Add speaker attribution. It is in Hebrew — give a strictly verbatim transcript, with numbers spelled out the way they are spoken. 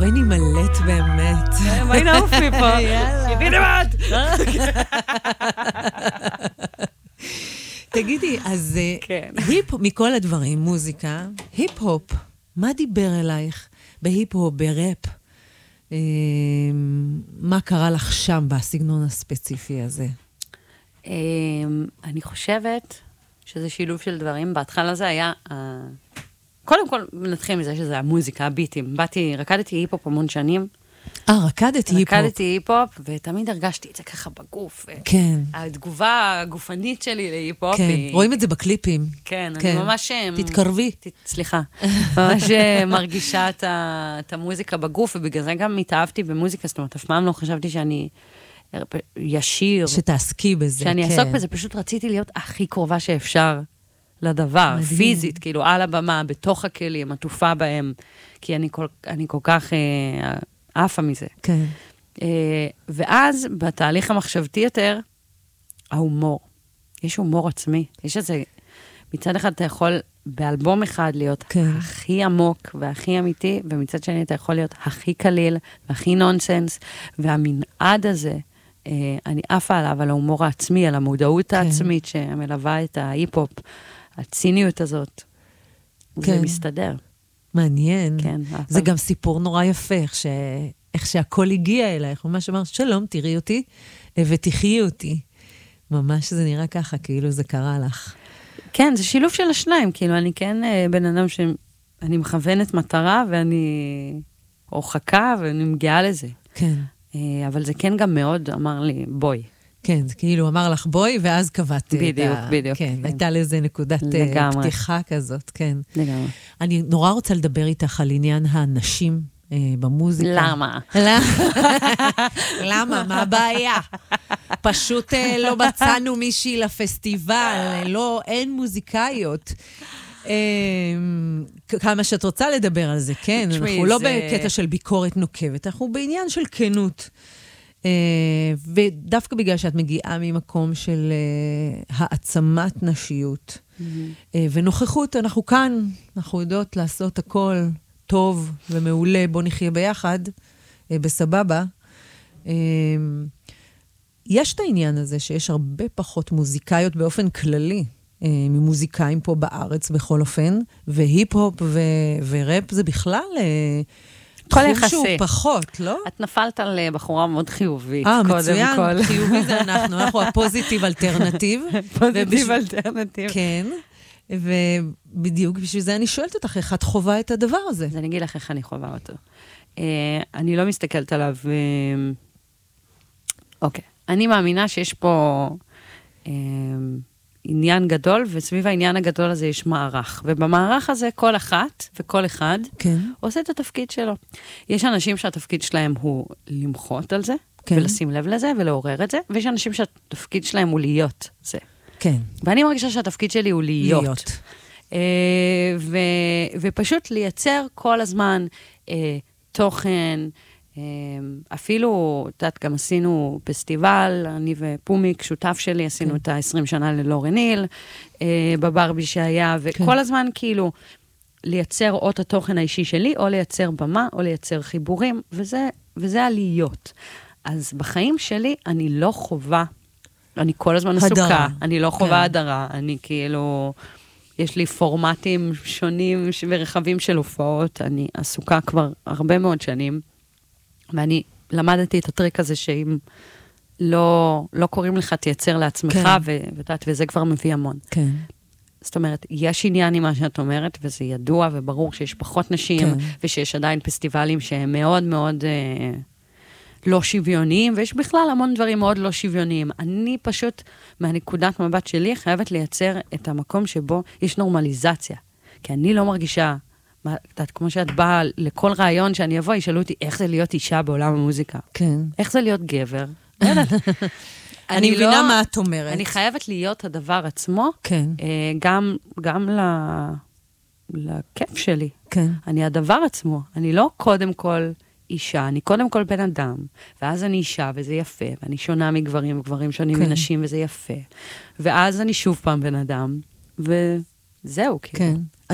Speaker 1: בואי נמלט באמת.
Speaker 2: בואי נעוף מפה.
Speaker 1: יאללה.
Speaker 2: יבינת!
Speaker 1: תגידי, אז
Speaker 2: כן.
Speaker 1: היפ, מכל הדברים, מוזיקה, היפ-הופ, מה דיבר אלייך בהיפ-הופ, בראפ? אה, מה קרה לך שם בסגנון הספציפי הזה?
Speaker 2: אה, אני חושבת שזה שילוב של דברים. בהתחלה זה היה... אה, קודם כל, נתחיל מזה שזה המוזיקה, הביטים. באתי, רקדתי היפ-הופ המון שנים.
Speaker 1: אה, רקדתי היפ-הופ.
Speaker 2: רקדתי היפ-הופ, ותמיד הרגשתי את זה ככה בגוף.
Speaker 1: כן.
Speaker 2: התגובה הגופנית שלי להיפ-הופ
Speaker 1: כן,
Speaker 2: היא...
Speaker 1: רואים את זה בקליפים.
Speaker 2: כן,
Speaker 1: כן.
Speaker 2: אני ממש...
Speaker 1: תתקרבי.
Speaker 2: ת... סליחה. ממש מרגישה את, ה... את המוזיקה בגוף, ובגלל זה גם התאהבתי במוזיקה, זאת אומרת, אף פעם לא חשבתי שאני ישיר.
Speaker 1: שתעסקי בזה,
Speaker 2: שאני
Speaker 1: כן.
Speaker 2: אעסוק בזה, פשוט רציתי להיות הכי קרובה שאפשר לדבר, מדהים. פיזית, כאילו על הבמה, בתוך הכלים, עטופה בהם, כי אני כל, אני כל כך אה, עפה מזה.
Speaker 1: כן.
Speaker 2: אה, ואז, בתהליך המחשבתי יותר, ההומור. יש הומור עצמי. יש איזה, מצד אחד אתה יכול באלבום אחד להיות כן. הכי עמוק והכי אמיתי, ומצד שני אתה יכול להיות הכי קליל והכי נונסנס, והמנעד הזה, אה, אני עפה עליו, על ההומור העצמי, על המודעות כן. העצמית שמלווה את ההיפ-הופ, הציניות הזאת. כן. זה מסתדר.
Speaker 1: מעניין.
Speaker 2: כן.
Speaker 1: זה גם סיפור נורא יפה, איך, ש... איך שהכל הגיע אלייך. ממש אמר, שלום, תראי אותי ותחיי אותי. ממש זה נראה ככה, כאילו זה קרה לך.
Speaker 2: כן, זה שילוב של השניים. כאילו, אני כן בן אדם שאני מכוונת מטרה, ואני הורחקה, ואני מגיעה לזה. כן. אבל זה כן גם מאוד אמר לי, בואי.
Speaker 1: כן, זה כאילו אמר לך בואי, ואז קבעת.
Speaker 2: בדיוק, ה... בדיוק.
Speaker 1: כן, כן, הייתה לזה נקודת לגמרי. פתיחה כזאת, כן.
Speaker 2: לגמרי.
Speaker 1: אני נורא רוצה לדבר איתך על עניין הנשים אה, במוזיקה.
Speaker 2: למה?
Speaker 1: למה? מה הבעיה? פשוט אה, לא מצאנו מישהי לפסטיבל, לא, אין מוזיקאיות. אה, כמה שאת רוצה לדבר על זה, כן. אנחנו לא בקטע של ביקורת נוקבת, אנחנו בעניין של כנות. Uh, ודווקא בגלל שאת מגיעה ממקום של uh, העצמת נשיות mm-hmm. uh, ונוכחות, אנחנו כאן, אנחנו יודעות לעשות הכל טוב ומעולה, בוא נחיה ביחד, uh, בסבבה. Uh, יש את העניין הזה שיש הרבה פחות מוזיקאיות באופן כללי, uh, ממוזיקאים פה בארץ בכל אופן, והיפ-הופ ו- וראפ זה בכלל... Uh, תחום שהוא פחות, לא?
Speaker 2: את נפלת על בחורה מאוד חיובית.
Speaker 1: אה, מצוין. חיובי זה אנחנו. אנחנו הפוזיטיב אלטרנטיב.
Speaker 2: פוזיטיב אלטרנטיב.
Speaker 1: כן. ובדיוק בשביל זה אני שואלת אותך, איך את חובה את הדבר הזה?
Speaker 2: אז אני אגיד לך איך אני חובה אותו. אני לא מסתכלת עליו... אוקיי. אני מאמינה שיש פה... עניין גדול, וסביב העניין הגדול הזה יש מערך. ובמערך הזה כל אחת וכל אחד כן. עושה את התפקיד שלו. יש אנשים שהתפקיד שלהם הוא למחות על זה, כן. ולשים לב לזה, ולעורר את זה, ויש אנשים שהתפקיד שלהם הוא להיות זה. כן. ואני מרגישה שהתפקיד שלי הוא להיות. להיות. אה, ו, ופשוט לייצר כל הזמן אה, תוכן, אפילו, את יודעת, גם עשינו פסטיבל, אני ופומיק, שותף שלי, עשינו את ה-עשרים שנה ללורניל, בברבי שהיה, וכל הזמן כאילו, לייצר או את התוכן האישי שלי, או לייצר במה, או לייצר חיבורים, וזה, וזה עליות. אז בחיים שלי, אני לא חובה, אני כל הזמן עסוקה, אני לא חובה הדרה, אני כאילו, יש לי פורמטים שונים ורחבים של הופעות, אני עסוקה כבר הרבה מאוד שנים, ואני למדתי את הטריק הזה שאם לא, לא קוראים לך, תייצר לעצמך, כן. ו, ודעת, וזה כבר מביא המון. כן. זאת אומרת, יש עניין עם מה שאת אומרת, וזה ידוע וברור שיש פחות נשים, כן. ושיש עדיין פסטיבלים שהם מאוד מאוד אה, לא שוויוניים, ויש בכלל המון דברים מאוד לא שוויוניים. אני פשוט, מהנקודת מבט שלי, חייבת לייצר את המקום שבו יש נורמליזציה. כי אני לא מרגישה... את, כמו שאת באה לכל רעיון שאני אבוא, ישאלו אותי איך זה להיות אישה בעולם המוזיקה. כן. איך זה להיות גבר?
Speaker 1: אני מבינה מה את אומרת.
Speaker 2: אני חייבת להיות הדבר עצמו, כן. גם, גם לכיף שלי. כן. אני הדבר עצמו. אני לא קודם כל אישה, אני קודם כל בן אדם, ואז אני אישה וזה יפה, ואני שונה מגברים, וגברים שונים מנשים וזה יפה. ואז אני שוב פעם בן אדם, וזהו, כאילו. כן.